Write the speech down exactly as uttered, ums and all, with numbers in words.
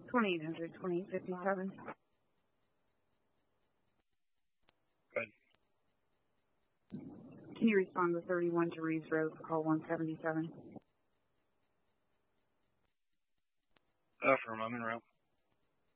twenty-eight hundred, twenty-eight fifty-seven. Good. Can you respond to thirty-one Therese Road for call one seventy-seven? Uh, for a moment, Monroe.